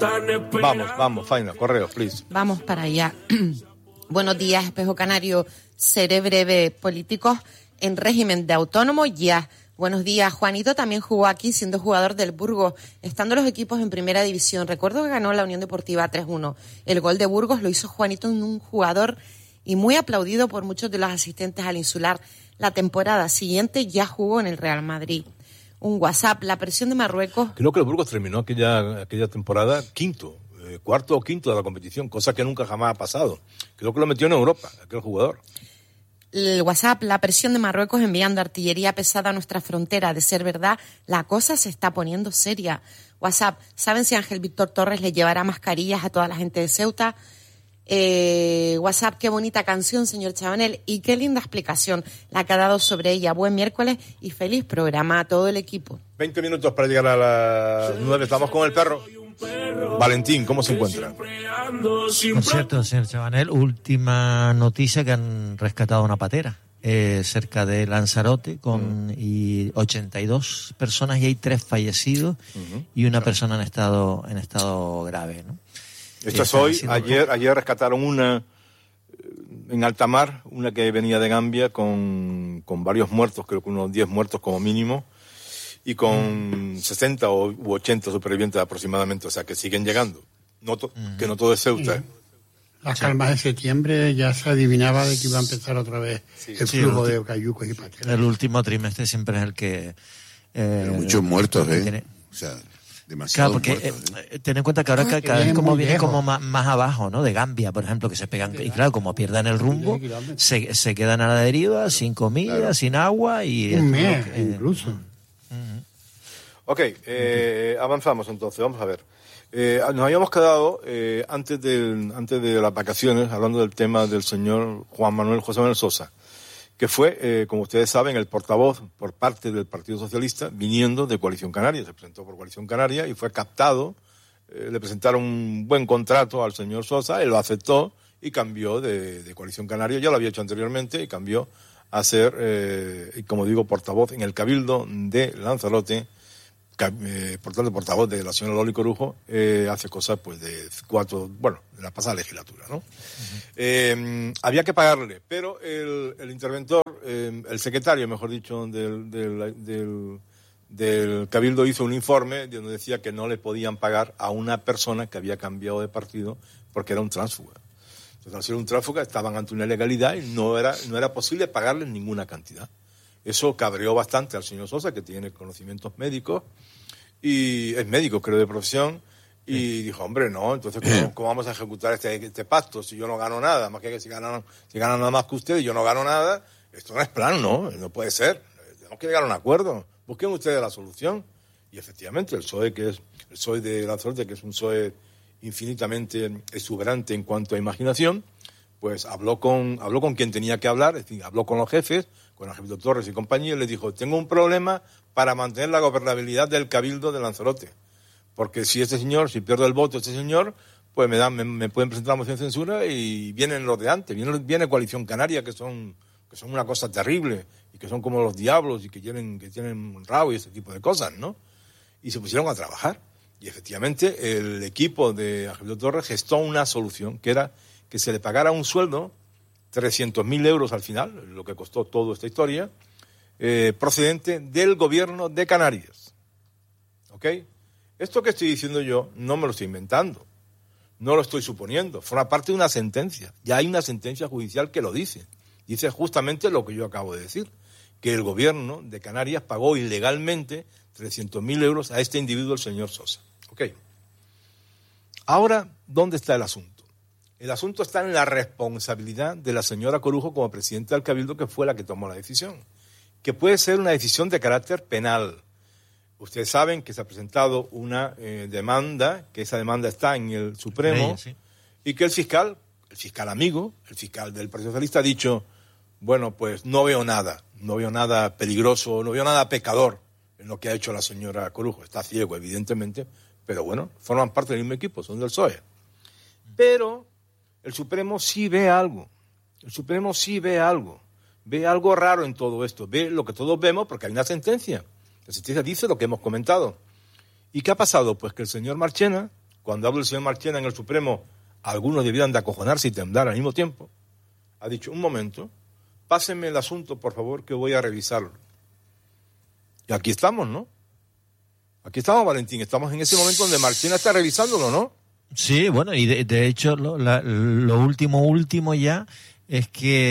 Vamos, Faina, correo, please. Vamos para allá. Buenos días, Espejo Canario. Seré breve. Políticos en régimen de autónomo ya. Buenos días. Juanito también jugó aquí siendo jugador del Burgos, estando los equipos en primera división. Recuerdo que ganó la Unión Deportiva 3-1. El gol de Burgos lo hizo Juanito, en un jugador y muy aplaudido por muchos de los asistentes al Insular. La temporada siguiente ya jugó en el Real Madrid. Un WhatsApp, la presión de Marruecos. Creo que el Burgos terminó aquella temporada cuarto o quinto de la competición, cosa que nunca jamás ha pasado. Creo que lo metió en Europa, aquel jugador. El WhatsApp, la presión de Marruecos enviando artillería pesada a nuestra frontera. De ser verdad, la cosa se está poniendo seria. WhatsApp, ¿saben si Ángel Víctor Torres le llevará mascarillas a toda la gente de Ceuta? WhatsApp, qué bonita canción, señor Chabanel, y qué linda explicación la que ha dado sobre ella. Buen miércoles y feliz programa a todo el equipo. 20 minutos para llegar a las 9. Estamos con el perro. Valentín, ¿cómo se encuentra? Por cierto, señor Chabanel, última noticia, que han rescatado una patera cerca de Lanzarote y 82 personas, y hay 3 fallecidos y una persona en estado grave, ¿no? Esto es hoy. Ayer rescataron una en alta mar, una que venía de Gambia con varios muertos, creo que unos 10 muertos como mínimo, y con 60 u 80 supervivientes aproximadamente, o sea que siguen llegando. Que no todo es Ceuta. Las calmas de septiembre ya se adivinaba de que iba a empezar otra vez el flujo de cayucos y pateras. El último trimestre siempre es el que... Pero muchos muertos, O sea, demasiado. Claro, porque muertos, ten en cuenta que ahora cada vez como viene como más abajo, ¿no? De Gambia, por ejemplo, que se pegan... Y claro, como pierdan el rumbo, se quedan a la deriva, sin comida, sin agua y... Un mes, incluso. Ok, avanzamos entonces, vamos a ver. Nos habíamos quedado antes de las vacaciones hablando del tema del señor José Manuel Sosa, que fue, como ustedes saben, el portavoz por parte del Partido Socialista viniendo de Coalición Canaria. Se presentó por Coalición Canaria y fue captado. Le presentaron un buen contrato al señor Sosa, él lo aceptó y cambió de Coalición Canaria. Ya lo había hecho anteriormente y cambió a ser, como digo, portavoz en el Cabildo de Lanzarote. Por tanto, portavoz de la señora Loli Corujo, hace cosas pues de la pasada legislatura, ¿no? Había que pagarle, pero el interventor, el secretario, mejor dicho, del Cabildo hizo un informe donde decía que no le podían pagar a una persona que había cambiado de partido porque era un tránsfuga. Entonces, al ser un tránsfuga, estaban ante una ilegalidad y no era posible pagarles ninguna cantidad. Eso cabreó bastante al señor Sosa, que tiene conocimientos médicos, y es médico, creo, de profesión, y dijo, hombre, no, entonces, ¿cómo vamos a ejecutar este pacto si yo no gano nada? Más que si ganan nada más que ustedes y yo no gano nada, esto no es plan, no puede ser. Tenemos que llegar a un acuerdo. Busquen ustedes la solución. Y efectivamente, el PSOE de Lanzarote, que es un PSOE infinitamente exuberante en cuanto a imaginación, pues habló con quien tenía que hablar, es decir, habló con los jefes, con Ángel Víctor Torres y compañía, y les dijo, tengo un problema para mantener la gobernabilidad del Cabildo de Lanzarote, porque si pierdo el voto este señor, pues me pueden presentar la moción de censura y vienen los de antes, viene Coalición Canaria, que son una cosa terrible, y que son como los diablos, y que tienen rabo y ese tipo de cosas, ¿no? Y se pusieron a trabajar, y efectivamente el equipo de Ángel Víctor Torres gestó una solución, que era que se le pagara un sueldo, 300.000 euros al final, lo que costó toda esta historia, procedente del gobierno de Canarias. ¿Ok? Esto que estoy diciendo yo no me lo estoy inventando, no lo estoy suponiendo, forma parte de una sentencia. Ya hay una sentencia judicial que lo dice. Dice justamente lo que yo acabo de decir, que el gobierno de Canarias pagó ilegalmente 300.000 euros a este individuo, el señor Sosa. ¿Ok? Ahora, ¿dónde está el asunto? El asunto está en la responsabilidad de la señora Corujo como presidenta del Cabildo, que fue la que tomó la decisión, que puede ser una decisión de carácter penal. Ustedes saben que se ha presentado una demanda, que esa demanda está en el Supremo, y que el fiscal amigo, el fiscal del Partido Socialista ha dicho, bueno, pues no veo nada peligroso, no veo nada pecador en lo que ha hecho la señora Corujo. Está ciego, evidentemente, pero bueno, forman parte del mismo equipo, son del PSOE. Pero el Supremo sí ve algo. Ve algo raro en todo esto. Ve lo que todos vemos porque hay una sentencia. La sentencia dice lo que hemos comentado. ¿Y qué ha pasado? Pues que el señor Marchena cuando habla el señor Marchena en el Supremo, algunos debieran de acojonarse y temblar al mismo tiempo, ha dicho, un momento, pásenme el asunto, por favor, que voy a revisarlo. Y aquí estamos, ¿no? Aquí estamos, Valentín, estamos en ese momento donde Marchena está revisándolo, ¿no? Sí, bueno, y de hecho lo último ya es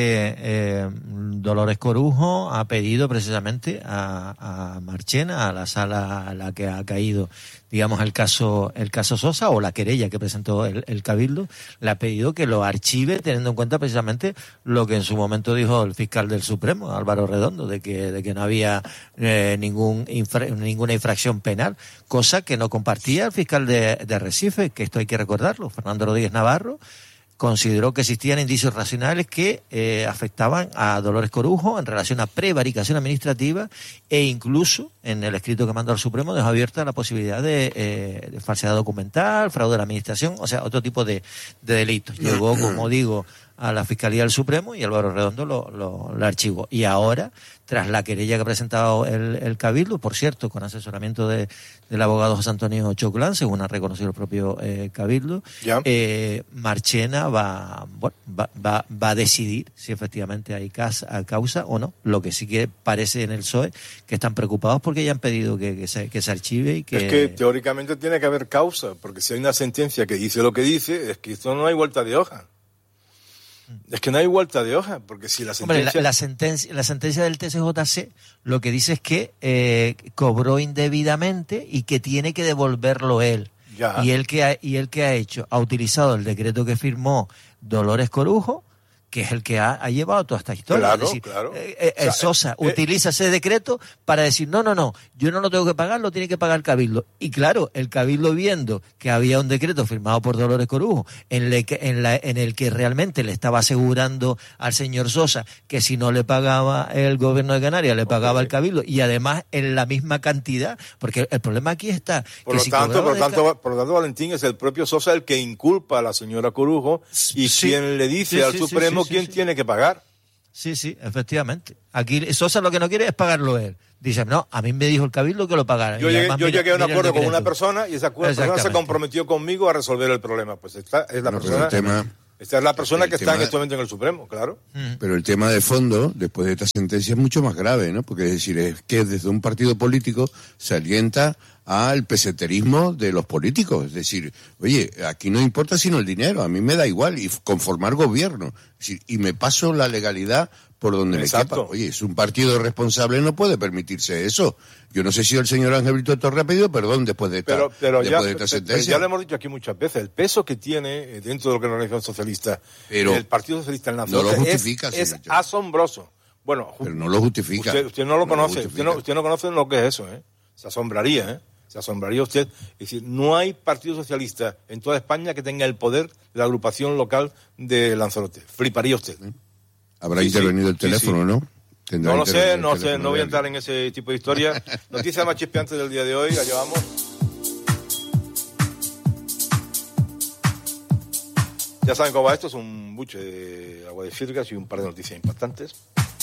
que Dolores Corujo ha pedido precisamente a Marchena, a la sala a la que ha caído, digamos, el caso Sosa, o la querella que presentó el Cabildo, le ha pedido que lo archive, teniendo en cuenta precisamente lo que en su momento dijo el fiscal del Supremo, Álvaro Redondo, de que no había ninguna infracción penal, cosa que no compartía el fiscal de Recife, que esto hay que recordarlo, Fernando Rodríguez Navarro. Consideró que existían indicios racionales que afectaban a Dolores Corujo en relación a prevaricación administrativa, e incluso en el escrito que mandó al Supremo dejó abierta la posibilidad de falsedad documental, fraude de la administración, o sea, otro tipo de delitos. Llegó, como digo, a la Fiscalía del Supremo y Álvaro Redondo lo archivó. Y ahora, tras la querella que ha presentado el Cabildo, por cierto, con asesoramiento del abogado José Antonio Choclán, según ha reconocido el propio Cabildo, Marchena va a decidir si efectivamente hay causa o no. Lo que sí que parece en el PSOE que están preocupados porque ya han pedido que se archive y que... Es que teóricamente tiene que haber causa, porque si hay una sentencia que dice lo que dice, es que esto no hay vuelta de hoja. Es que no hay vuelta de hoja, porque si la sentencia... Hombre, la sentencia del TSJC lo que dice es que cobró indebidamente y que tiene que devolverlo él. Ya. Y él que ha hecho, ha utilizado el decreto que firmó Dolores Corujo, que es el que ha llevado toda esta historia. Claro, es decir, claro. Sosa utiliza ese decreto para decir, no, yo no lo tengo que pagar, lo tiene que pagar el Cabildo. Y claro, el Cabildo, viendo que había un decreto firmado por Dolores Corujo, en el que realmente le estaba asegurando al señor Sosa que si no le pagaba el gobierno de Canarias, le pagaba el Cabildo, y además en la misma cantidad, porque el problema aquí está... Por lo tanto, Valentín, es el propio Sosa el que inculpa a la señora Corujo y quien le dice al Supremo quién tiene que pagar. Sí, efectivamente. Aquí Sosa lo que no quiere es pagarlo él. Dice, no, a mí me dijo el Cabildo que lo pagara. Yo llegué a un acuerdo con una persona y esa persona se comprometió conmigo a resolver el problema. Pues esta es la persona que está en este momento en el Supremo, claro. Pero el tema de fondo, después de esta sentencia, es mucho más grave, ¿no? Porque es decir, es que desde un partido político se alienta al peseterismo de los políticos. Es decir, oye, aquí no importa sino el dinero, a mí me da igual, y conformar gobierno. Es decir, y me paso la legalidad por donde me quepa. Oye, es un partido responsable, no puede permitirse eso. Yo no sé si el señor Ángel Brito Torres ha pedido perdón después de esta sentencia. Ya lo hemos dicho aquí muchas veces, el peso que tiene dentro de lo que es la organización socialista, pero el Partido Socialista en la no lo justifica, es asombroso. Bueno, pero no lo justifica. Usted no lo conoce, usted no conoce lo que es eso, ¿eh? Se asombraría, Se asombraría usted. Es decir, no hay partido socialista en toda España que tenga el poder de la agrupación local de Lanzarote. Fliparía usted. Habrá intervenido el teléfono, ¿no? No lo sé, no voy a entrar en ese tipo de historia. Noticia más chispeante del día de hoy, la llevamos. Ya saben cómo va esto, es un buche de agua de Firgas y un par de noticias impactantes.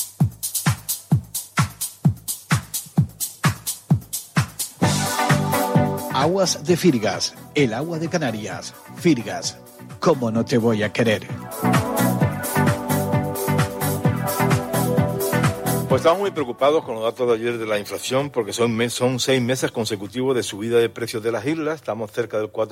Aguas de Firgas, el agua de Canarias. Firgas, ¿cómo no te voy a querer? Pues estamos muy preocupados con los datos de ayer de la inflación, porque son 6 meses consecutivos de subida de precios de las islas. Estamos cerca del 4%,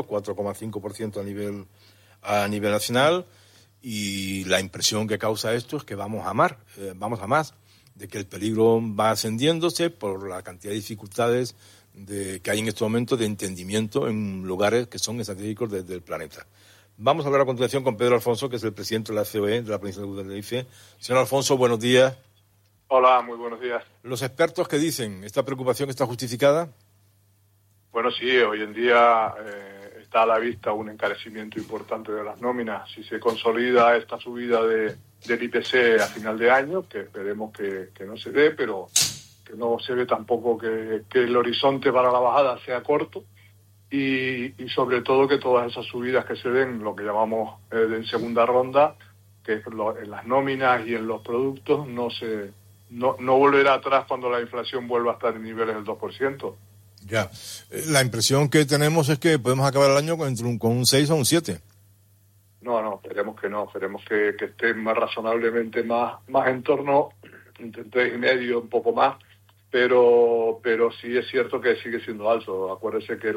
4,5% a nivel nacional, y la impresión que causa esto es que vamos a más, de que el peligro va ascendiéndose por la cantidad de dificultades que hay en este momento de entendimiento en lugares que son estratégicos desde el planeta. Vamos a hablar a continuación con Pedro Alfonso, que es el presidente de la COE, de la provincia de Tenerife. Señor Alfonso, buenos días. Hola, muy buenos días. ¿Los expertos qué dicen? ¿Esta preocupación está justificada? Bueno, sí, hoy en día está a la vista un encarecimiento importante de las nóminas. Si se consolida esta subida del IPC a final de año, que esperemos que no se dé, pero que no se ve tampoco que el horizonte para la bajada sea corto, y sobre todo que todas esas subidas que se den, lo que llamamos en segunda ronda, que es en las nóminas y en los productos, no volverá atrás cuando la inflación vuelva a estar en niveles del 2%. Ya. La impresión que tenemos es que podemos acabar el año con un 6 o un 7. No, esperemos que no. Esperemos que esté más razonablemente más en torno entre 3,5, un poco más. Pero sí es cierto que sigue siendo alto. Acuérdese que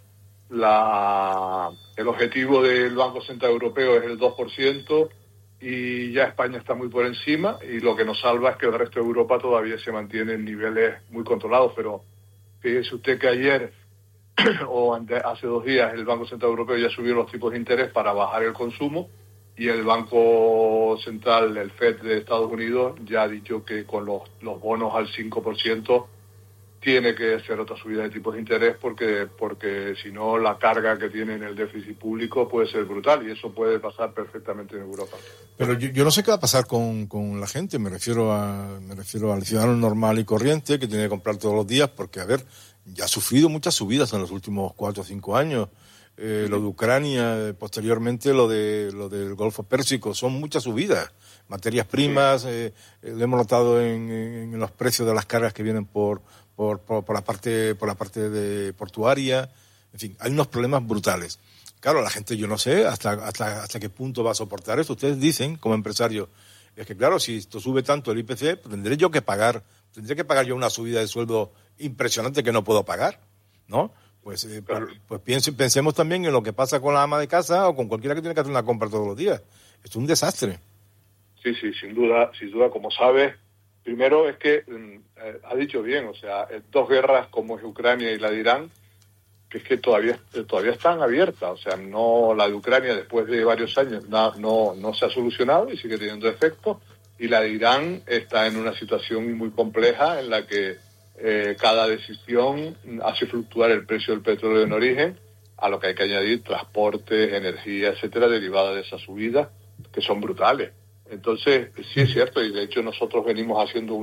el objetivo del Banco Central Europeo es el 2%, y ya España está muy por encima, y lo que nos salva es que el resto de Europa todavía se mantiene en niveles muy controlados. Pero fíjese usted que ayer o hace 2 días el Banco Central Europeo ya subió los tipos de interés para bajar el consumo, y el Banco Central, el FED de Estados Unidos, ya ha dicho que con los bonos al 5% tiene que hacer otra subida de tipos de interés, porque si no la carga que tiene en el déficit público puede ser brutal, y eso puede pasar perfectamente en Europa. Pero yo no sé qué va a pasar con la gente. Me refiero al ciudadano normal y corriente que tiene que comprar todos los días, porque, a ver, ya ha sufrido muchas subidas en los últimos 4 o 5 años. Lo de Ucrania, posteriormente lo del Golfo Pérsico, son muchas subidas. Materias primas, lo hemos notado en los precios de las cargas que vienen por la parte de portuaria. En fin, hay unos problemas brutales. Claro, la gente, yo no sé hasta qué punto va a soportar esto. Ustedes dicen, como empresarios, es que claro, si esto sube tanto el IPC, pues tendré que pagar yo una subida de sueldo impresionante que no puedo pagar, ¿no? Pues pensemos también en lo que pasa con la ama de casa o con cualquiera que tiene que hacer una compra todos los días. Es un desastre. Sí, sin duda, como sabes, primero es que ha dicho bien, o sea, 2 guerras como es Ucrania y la de Irán, que es que todavía están abiertas. O sea, no, la de Ucrania después de varios años no se ha solucionado y sigue teniendo efectos, y la de Irán está en una situación muy compleja en la que cada decisión hace fluctuar el precio del petróleo en origen, a lo que hay que añadir transportes, energía, etcétera, derivada de esas subidas, que son brutales. Entonces, sí es cierto, y de hecho nosotros venimos haciendo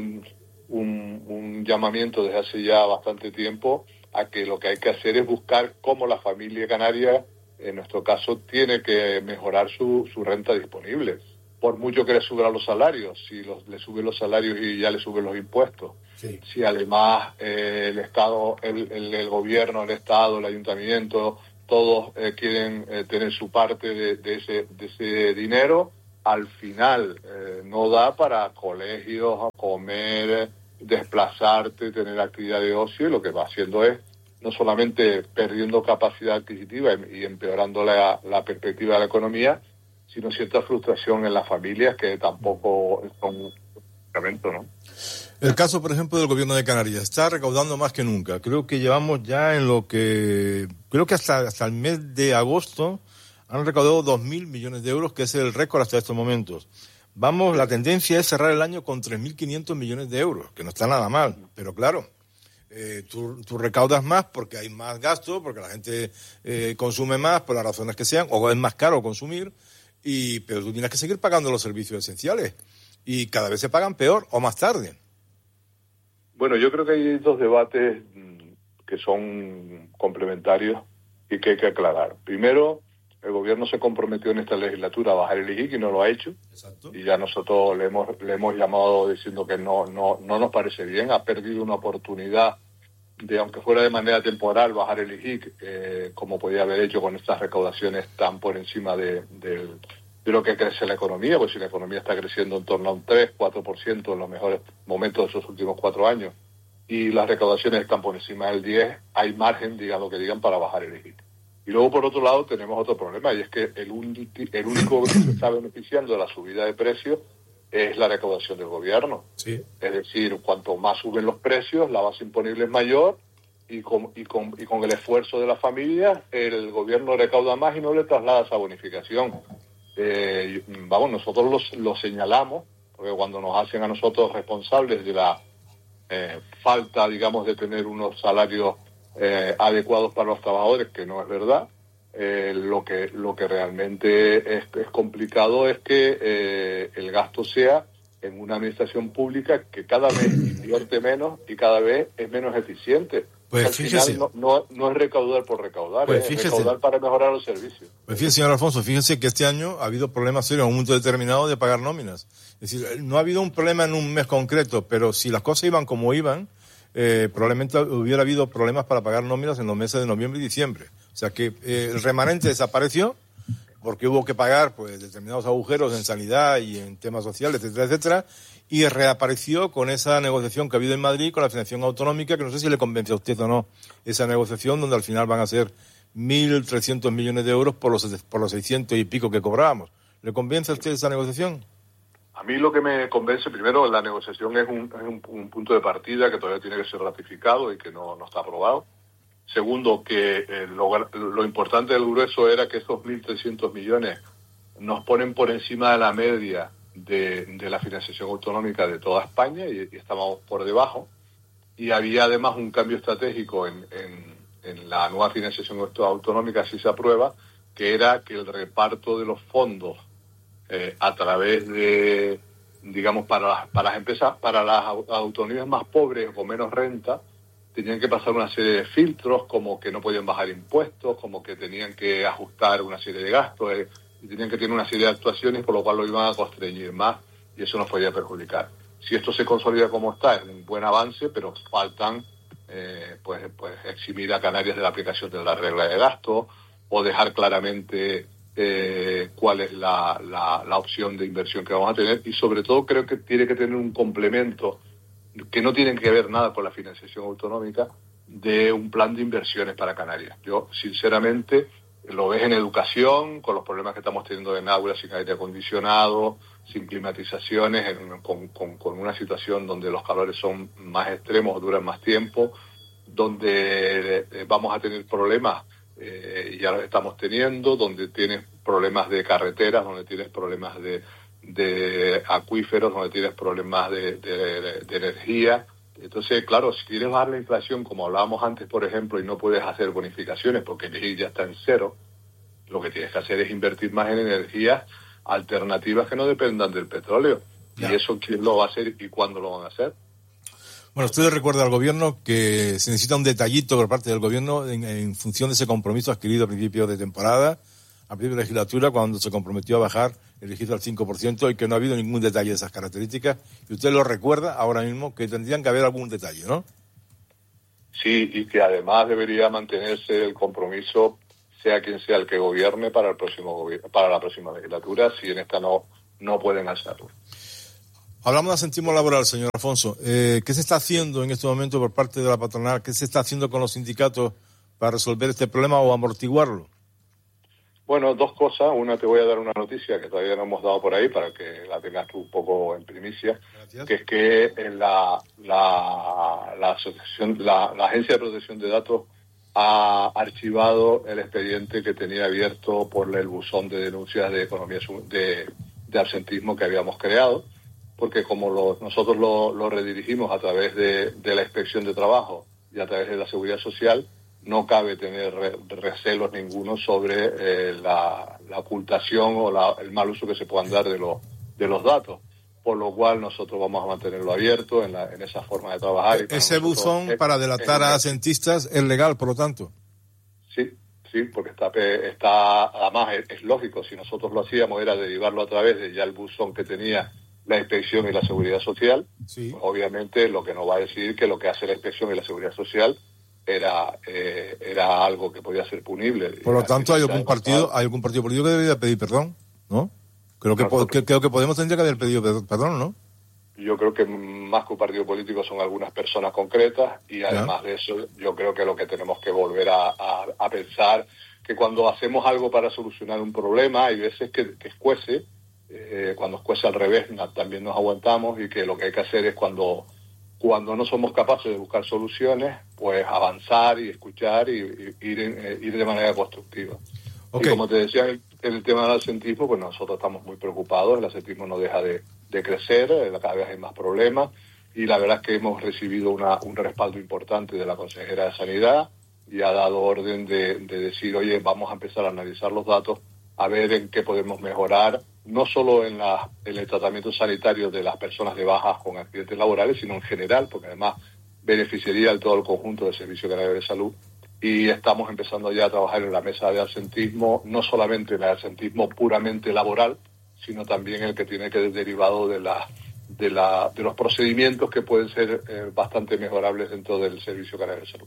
un llamamiento desde hace ya bastante tiempo a que lo que hay que hacer es buscar cómo la familia canaria, en nuestro caso, tiene que mejorar su renta disponible. Por mucho que le suban los salarios, si le suben los salarios y ya le suben los impuestos, sí. Si además el Estado, el gobierno, el Estado, el ayuntamiento, todos quieren tener su parte de ese dinero, al final no da para colegios, comer, desplazarte, tener actividad de ocio, y lo que va haciendo es no solamente perdiendo capacidad adquisitiva y empeorando la perspectiva de la economía, sino cierta frustración en las familias, que tampoco son un medicamento, ¿no? El caso, por ejemplo, del gobierno de Canarias está recaudando más que nunca. Creo que llevamos ya creo que hasta el mes de agosto han recaudado 2.000 millones de euros, que es el récord hasta estos momentos. La tendencia es cerrar el año con 3.500 millones de euros, que no está nada mal, pero claro, tú recaudas más porque hay más gasto, porque la gente consume más por las razones que sean, o es más caro consumir, pero tú tienes que seguir pagando los servicios esenciales, y cada vez se pagan peor o más tarde. Bueno, yo creo que hay 2 debates que son complementarios y que hay que aclarar. Primero, el gobierno se comprometió en esta legislatura a bajar el IGIC y no lo ha hecho. Exacto. Y ya nosotros le hemos llamado diciendo que no nos parece bien. Ha perdido una oportunidad de, aunque fuera de manera temporal, bajar el IGIC, como podía haber hecho con estas recaudaciones tan por encima de lo que crece la economía, pues si la economía está creciendo en torno a un 3-4% en los mejores momentos de esos últimos 4 años, y las recaudaciones están por encima del 10%, hay margen, digan lo que digan, para bajar el IGIC. Y luego, por otro lado, tenemos otro problema, y es que el único que se está beneficiando de la subida de precios es la recaudación del gobierno. Sí. Es decir, cuanto más suben los precios, la base imponible es mayor, y con el esfuerzo de las familias, el gobierno recauda más y no le traslada esa bonificación. Nosotros lo señalamos, porque cuando nos hacen a nosotros responsables de la falta, digamos, de tener unos salarios adecuados para los trabajadores, que no es verdad, lo que realmente es complicado es que el gasto sea en una administración pública que cada vez invierte menos y cada vez es menos eficiente. Pues al fíjese, final no es recaudar por recaudar, pues es recaudar para mejorar los servicios. Pues fíjese, señor Alfonso, fíjese que este año ha habido problemas serios en un momento determinado de pagar nóminas. Es decir, no ha habido un problema en un mes concreto, pero si las cosas iban como iban, probablemente hubiera habido problemas para pagar nóminas en los meses de noviembre y diciembre. O sea que el remanente desapareció porque hubo que pagar pues determinados agujeros en sanidad y en temas sociales, etcétera, etcétera, y reapareció con esa negociación que ha habido en Madrid con la financiación autonómica, que no sé si le convence a usted o no esa negociación, donde al final van a ser 1.300 millones de euros por los 600 y pico que cobrábamos. ¿Le convence a usted esa negociación? A mí lo que me convence, primero, la negociación es un punto de partida que todavía tiene que ser ratificado y que no está aprobado. Segundo, que lo importante del grueso era que esos 1.300 millones nos ponen por encima de la media de la financiación autonómica de toda España y estamos por debajo. Y había además un cambio estratégico en la nueva financiación autonómica, si se aprueba, que era que el reparto de los fondos a través de, digamos, para las empresas, para las autonomías más pobres o con menos renta, tenían que pasar una serie de filtros, como que no podían bajar impuestos, como que tenían que ajustar una serie de gastos, y tenían que tener una serie de actuaciones, por lo cual lo iban a constreñir más, y eso nos podía perjudicar. Si esto se consolida como está, es un buen avance, pero faltan pues eximir a Canarias de la aplicación de la regla de gasto, o dejar claramente cuál es la opción de inversión que vamos a tener, y sobre todo creo que tiene que tener un complemento que no tienen que ver nada con la financiación autonómica, de un plan de inversiones para Canarias. Yo, sinceramente, lo ves en educación, con los problemas que estamos teniendo en aulas sin aire acondicionado, sin climatizaciones, con una situación donde los calores son más extremos, duran más tiempo, donde vamos a tener problemas, ya los estamos teniendo, donde tienes problemas de carreteras, donde tienes problemas de acuíferos, donde tienes problemas de energía. Entonces, claro, si quieres bajar la inflación, como hablábamos antes, por ejemplo, y no puedes hacer bonificaciones porque el IGI ya está en cero, lo que tienes que hacer es invertir más en energías alternativas que no dependan del petróleo. Ya. ¿Y eso quién lo va a hacer y cuándo lo van a hacer? Bueno, usted le recuerda al gobierno que se necesita un detallito por parte del gobierno en función de ese compromiso adquirido a principios de temporada, a principio de legislatura, cuando se comprometió a bajar el registro al 5%, y que no ha habido ningún detalle de esas características. Y usted lo recuerda ahora mismo que tendrían que haber algún detalle, ¿no? Sí, y que además debería mantenerse el compromiso, sea quien sea el que gobierne, para la próxima legislatura, si en esta no pueden hacerlo. Hablamos de asentismo laboral, señor Afonso. ¿Qué se está haciendo en este momento por parte de la patronal? ¿Qué se está haciendo con los sindicatos para resolver este problema o amortiguarlo? Bueno, dos cosas. Una, te voy a dar una noticia que todavía no hemos dado por ahí para que la tengas tú un poco en primicia. Gracias. Que es que la Agencia de Protección de Datos ha archivado el expediente que tenía abierto por el buzón de denuncias de economía de absentismo que habíamos creado, porque como nosotros lo redirigimos a través de la Inspección de Trabajo y a través de la Seguridad Social, no cabe tener recelos ninguno sobre la ocultación o el mal uso que se puedan dar de los datos, por lo cual nosotros vamos a mantenerlo abierto en esa forma de trabajar. Ese buzón para delatar a asentistas es legal, por lo tanto. Sí, porque está además es lógico. Si nosotros lo hacíamos era derivarlo a través de ya el buzón que tenía la Inspección y la Seguridad Social. Sí. Pues obviamente lo que nos va a decir que lo que hace la Inspección y la Seguridad Social era algo que podía ser punible. Por lo tanto, hay algún partido político que debería pedir perdón, ¿no? Creo que Podemos tendría que haber pedido perdón, ¿no? Yo creo que más que un partido político son algunas personas concretas, y además de eso, yo creo que lo que tenemos que volver a pensar, que cuando hacemos algo para solucionar un problema, hay veces que escuece, cuando escuece al revés también nos aguantamos, y que lo que hay que hacer es cuando no somos capaces de buscar soluciones, pues avanzar y escuchar y ir de manera constructiva. Okay. Y como te decía, en el tema del absentismo, pues nosotros estamos muy preocupados. El absentismo no deja de crecer, cada vez hay más problemas, y la verdad es que hemos recibido un respaldo importante de la consejera de Sanidad, y ha dado orden de decir, oye, vamos a empezar a analizar los datos, a ver en qué podemos mejorar, no solo en el tratamiento sanitario de las personas de bajas con accidentes laborales, sino en general, porque además beneficiaría a todo el conjunto del Servicio Canario de Salud. Y estamos empezando ya a trabajar en la mesa de absentismo, no solamente el absentismo puramente laboral, sino también el que tiene que ser derivado de los procedimientos que pueden ser bastante mejorables dentro del Servicio Canario de Salud.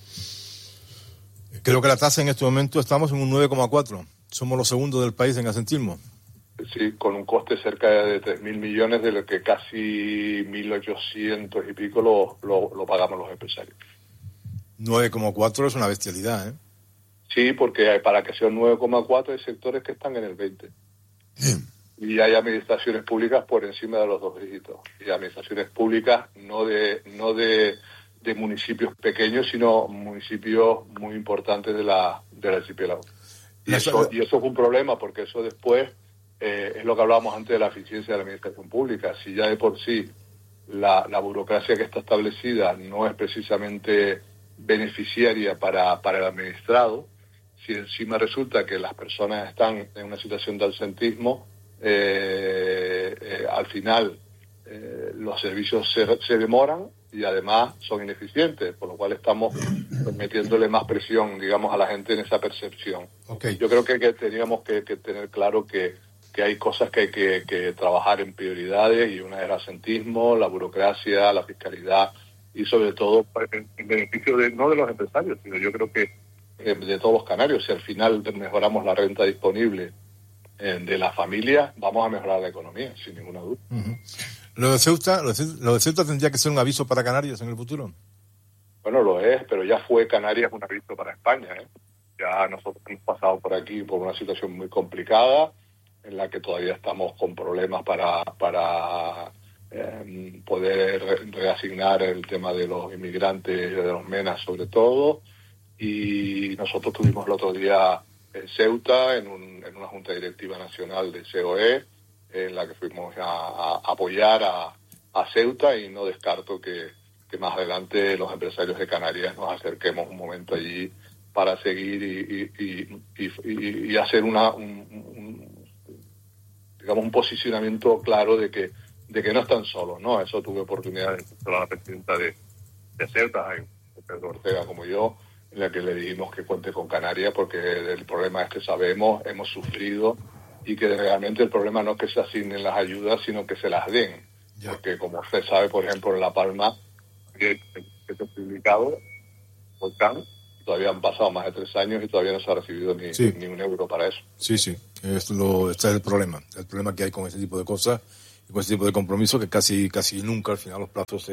Creo que la tasa en este momento estamos en un 9,4. Somos los segundos del país en asentismo. Sí, con un coste cerca de 3.000 millones, de lo que casi 1.800 y pico lo pagamos los empresarios. 9,4 es una bestialidad, ¿eh? Sí, porque para que sea un 9,4 hay sectores que están en el 20. Y hay administraciones públicas por encima de los 2 dígitos. Y administraciones públicas no de municipios pequeños, sino municipios muy importantes del archipiélago. Y eso es un problema, porque eso después es lo que hablábamos antes de la eficiencia de la administración pública. Si ya de por sí la burocracia que está establecida no es precisamente beneficiaria para el administrado, si encima resulta que las personas están en una situación de ausentismo, al final los servicios se demoran y además son ineficientes, por lo cual estamos metiéndole más presión, digamos, a la gente en esa percepción. Okay. Yo creo que teníamos que tener claro que hay cosas que hay que trabajar en prioridades, y una es el asentismo, la burocracia, la fiscalidad, y sobre todo en beneficio no de los empresarios, sino yo creo que de todos los canarios. Si al final mejoramos la renta disponible de las familias, vamos a mejorar la economía, sin ninguna duda. Uh-huh. ¿Lo de Ceuta tendría que ser un aviso para Canarias en el futuro? Bueno, lo es, pero ya fue Canarias un aviso para España, ¿eh? Ya nosotros hemos pasado por aquí por una situación muy complicada, en la que todavía estamos con problemas para poder reasignar el tema de los inmigrantes, de los MENAs sobre todo, y nosotros tuvimos el otro día en Ceuta, en una junta directiva nacional de COE, en la que fuimos a apoyar a Ceuta, y no descarto que más adelante los empresarios de Canarias nos acerquemos un momento allí para seguir y hacer un posicionamiento claro de que no están solos, ¿no? Eso tuve oportunidad de escuchar a la presidenta de Ceuta, Pedro Ortega, como yo, en la que le dijimos que cuente con Canarias, porque el problema es que hemos sufrido, y que realmente el problema no es que se asignen las ayudas, sino que se las den. Ya. Porque como usted sabe, por ejemplo, en La Palma, que se ha publicado, volcán, todavía han pasado más de 3 años y todavía no se ha recibido ni un euro para eso. Sí. Este es el problema que hay con este tipo de cosas y con este tipo de compromisos, que casi nunca al final los plazos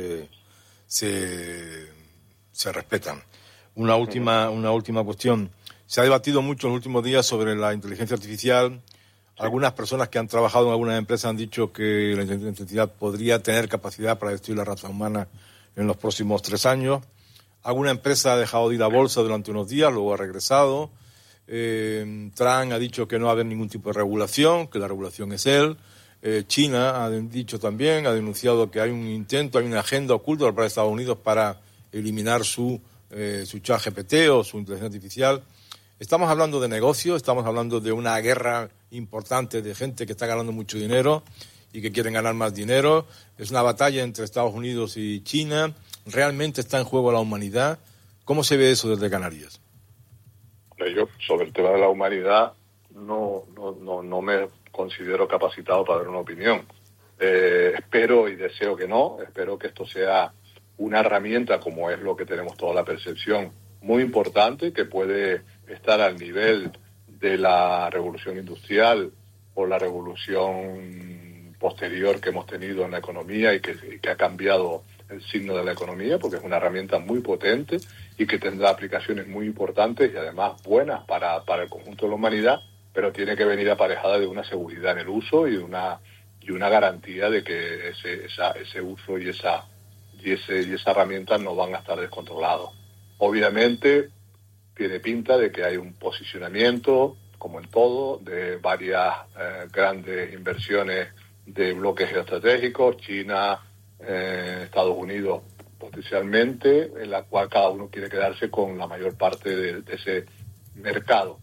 se respetan. Una última cuestión. Se ha debatido mucho en los últimos días sobre la inteligencia artificial. Algunas personas que han trabajado en algunas empresas han dicho que la inteligencia artificial podría tener capacidad para destruir la raza humana en los próximos 3 años. Alguna empresa ha dejado de ir a bolsa durante unos días, luego ha regresado. Trump ha dicho que no va a haber ningún tipo de regulación, que la regulación es él. China ha dicho también, ha denunciado que hay un intento, hay una agenda oculta por parte de Estados Unidos para eliminar su ChatGPT o su inteligencia artificial. Estamos hablando de negocio, estamos hablando de una guerra importante de gente que está ganando mucho dinero y que quieren ganar más dinero. Es una batalla entre Estados Unidos y China. ¿Realmente está en juego la humanidad? ¿Cómo se ve eso desde Canarias? Yo, sobre el tema de la humanidad, no me considero capacitado para dar una opinión. Espero y deseo que no. Espero que esto sea una herramienta, como es lo que tenemos toda la percepción, muy importante, que puede estar al nivel de la revolución industrial o la revolución posterior que hemos tenido en la economía y que ha cambiado el signo de la economía, porque es una herramienta muy potente y que tendrá aplicaciones muy importantes y además buenas para el conjunto de la humanidad, pero tiene que venir aparejada de una seguridad en el uso y una garantía de que ese uso y esa herramienta no van a estar descontrolados. Obviamente tiene pinta de que hay un posicionamiento, como en todo, de varias grandes inversiones de bloques geoestratégicos, China, Estados Unidos potencialmente, en la cual cada uno quiere quedarse con la mayor parte de ese mercado.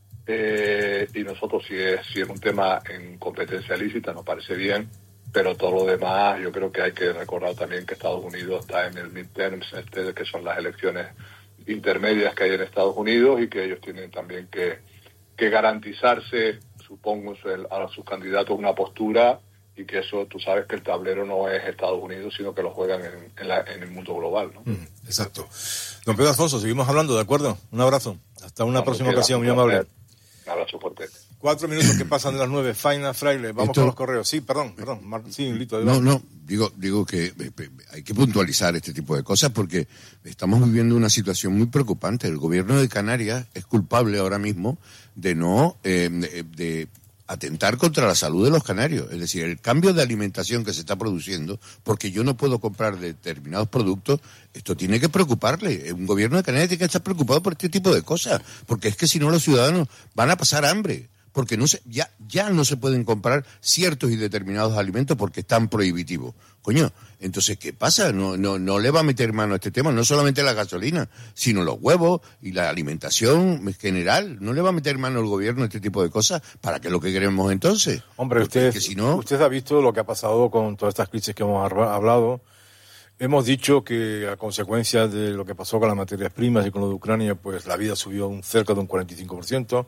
Y nosotros, si es un tema en competencia lícita, nos parece bien, pero todo lo demás, yo creo que hay que recordar también que Estados Unidos está en el midterms, que son las elecciones intermedias que hay en Estados Unidos, y que ellos tienen también que garantizarse, supongo, a sus candidatos una postura y que eso, tú sabes que el tablero no es Estados Unidos, sino que lo juegan en el mundo global, ¿no? Exacto. Don Pedro Alfonso, seguimos hablando, ¿de acuerdo? Un abrazo. Hasta una próxima ocasión, muy amable. Un abrazo fuerte. 4 minutos que pasan de las 9. Faina, Fraile, vamos con los correos. Sí, perdón. Sí, Lito. Digo que hay que puntualizar este tipo de cosas porque estamos viviendo una situación muy preocupante. El gobierno de Canarias es culpable ahora mismo de no de atentar contra la salud de los canarios. Es decir, el cambio de alimentación que se está produciendo, porque yo no puedo comprar determinados productos, esto tiene que preocuparle. Un gobierno de Canarias tiene que estar preocupado por este tipo de cosas, porque es que si no los ciudadanos van a pasar hambre, porque ya no se pueden comprar ciertos y determinados alimentos porque están prohibitivos. Coño, entonces, ¿qué pasa? No le va a meter mano a este tema, no solamente la gasolina, sino los huevos y la alimentación en general. ¿No le va a meter mano el gobierno a este tipo de cosas? ¿Para qué es lo que queremos entonces? Hombre, usted ha visto lo que ha pasado con todas estas crisis que hemos hablado. Hemos dicho que a consecuencia de lo que pasó con las materias primas y con lo de Ucrania, pues la vida subió cerca de un 45%.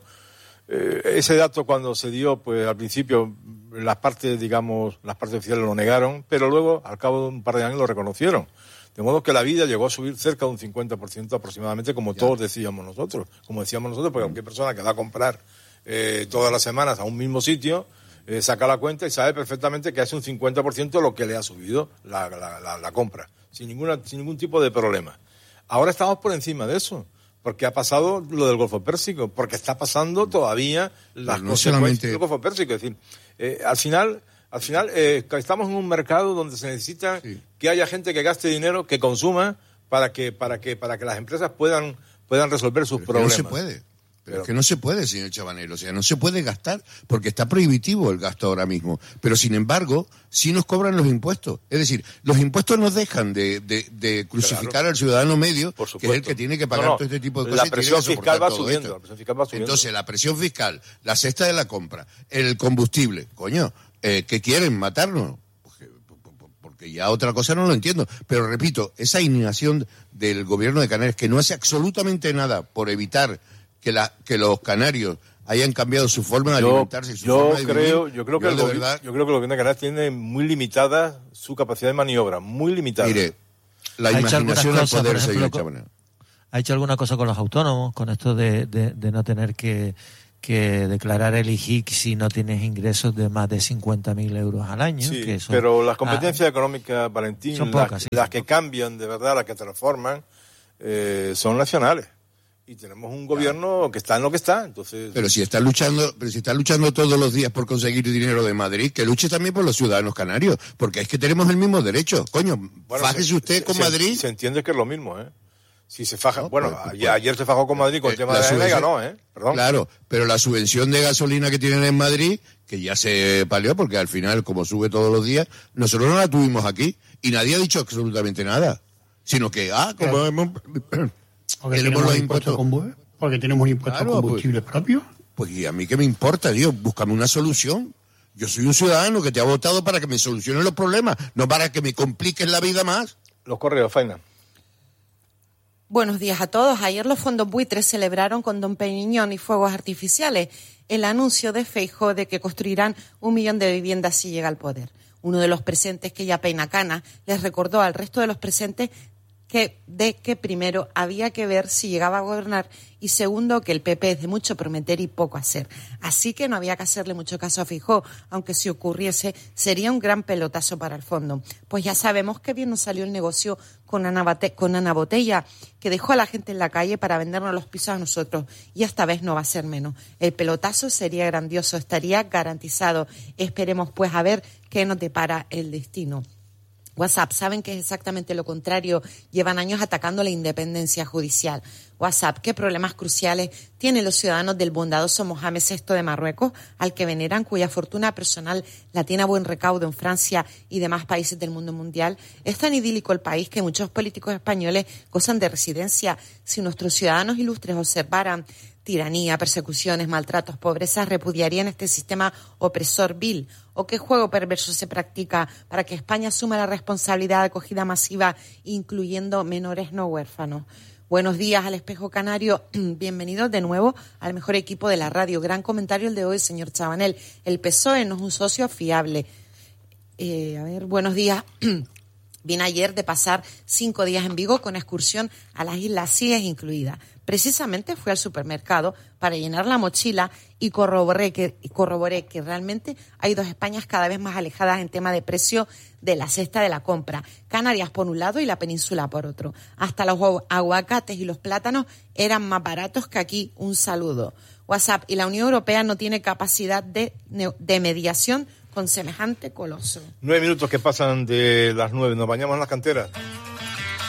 Ese dato cuando se dio, pues al principio las partes oficiales lo negaron, pero luego al cabo de un par de años lo reconocieron. De modo que la vida llegó a subir cerca de un 50% aproximadamente, como todos decíamos nosotros, porque cualquier persona que va a comprar todas las semanas a un mismo sitio, saca la cuenta y sabe perfectamente que hace un 50% lo que le ha subido la compra, sin ningún tipo de problema. Ahora estamos por encima de eso. Porque ha pasado lo del Golfo Pérsico, porque está pasando todavía las consecuencias del Golfo Pérsico. Es decir, al final estamos en un mercado donde se necesita que haya gente que gaste dinero, que consuma, para que las empresas puedan resolver sus problemas. No se puede. Pero es que no se puede, señor Chabanel, o sea, no se puede gastar porque está prohibitivo el gasto ahora mismo. Pero, sin embargo, sí nos cobran los impuestos. Es decir, los impuestos nos dejan de crucificar al ciudadano medio, que es el que tiene que pagar todo este tipo de cosas. La presión fiscal va subiendo. Entonces, la presión fiscal, la cesta de la compra, el combustible, coño, ¿qué quieren? ¿Matarnos? Porque ya otra cosa no lo entiendo. Pero, repito, esa indignación del gobierno de Canarias, que no hace absolutamente nada por evitar que los canarios hayan cambiado su forma de alimentarse, Yo creo que el gobierno de Canarias tiene muy limitada su capacidad de maniobra, muy limitada. Mire, la imaginación al poder, señor Chabanel. ¿Ha hecho alguna cosa con los autónomos, con esto de no tener que declarar el IGIC si no tienes ingresos de más de 50.000 euros al año? Sí, que son, pero las competencias económicas, Valentín, son pocas, las que cambian de verdad, las que transforman, son nacionales. Y tenemos un gobierno que está en lo que está, entonces... Pero si está luchando todos los días por conseguir dinero de Madrid, que luche también por los ciudadanos canarios, porque es que tenemos el mismo derecho. Coño, fájese usted con Madrid. Se entiende que es lo mismo, ¿eh? Si se faja... ayer se fajó con Madrid con el tema de la AENA y ganó, ¿eh? Perdón. Claro, pero la subvención de gasolina que tienen en Madrid, que ya se palió, porque al final, como sube todos los días, nosotros no la tuvimos aquí, y nadie ha dicho absolutamente nada. Sino que, como hemos... Porque tenemos los impuestos porque tenemos un impuesto a combustible propio. Pues y a mí qué me importa, Dios, búscame una solución. Yo soy un ciudadano que te ha votado para que me solucionen los problemas, no para que me compliquen la vida más. Los correos, Faina. Buenos días a todos. Ayer los fondos buitres celebraron con Don Peñiñón y fuegos artificiales el anuncio de Feijóo de que construirán 1 millón de viviendas si llega al poder. Uno de los presentes, que ya peina canas, les recordó al resto de los presentes que primero había que ver si llegaba a gobernar y segundo que el PP es de mucho prometer y poco hacer. Así que no había que hacerle mucho caso a Feijóo, aunque si ocurriese sería un gran pelotazo para el fondo. Pues ya sabemos que bien nos salió el negocio con Ana Botella, que dejó a la gente en la calle para vendernos los pisos a nosotros, y esta vez no va a ser menos. El pelotazo sería grandioso, estaría garantizado. Esperemos pues a ver qué nos depara el destino. WhatsApp, saben que es exactamente lo contrario. Llevan años atacando la independencia judicial. WhatsApp, ¿qué problemas cruciales tienen los ciudadanos del bondadoso Mohamed VI de Marruecos, al que veneran, cuya fortuna personal la tiene a buen recaudo en Francia y demás países del mundo mundial? Es tan idílico el país que muchos políticos españoles gozan de residencia. Si nuestros ciudadanos ilustres observaran tiranía, persecuciones, maltratos, pobreza, repudiarían este sistema opresor vil. ¿O qué juego perverso se practica para que España asuma la responsabilidad de acogida masiva, incluyendo menores no huérfanos? Buenos días al Espejo Canario. Bienvenidos de nuevo al mejor equipo de la radio. Gran comentario el de hoy, señor Chabanel. El PSOE no es un socio fiable. Buenos días. Vine ayer de pasar 5 días en Vigo con excursión a las Islas Cíes incluida. Precisamente fui al supermercado para llenar la mochila y corroboré que realmente hay 2 Españas cada vez más alejadas en tema de precio de la cesta de la compra. Canarias por un lado y la península por otro. Hasta los aguacates y los plátanos eran más baratos que aquí. Un saludo. WhatsApp. Y la Unión Europea no tiene capacidad de mediación con semejante coloso. 9 minutos que pasan de las 9. Nos bañamos en las canteras.